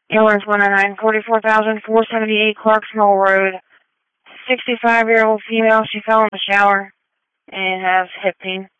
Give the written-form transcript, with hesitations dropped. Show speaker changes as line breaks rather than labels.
Ambulance 109, 44,478 Clarksville Road. 65-year-old female. She fell in the shower and has hip pain.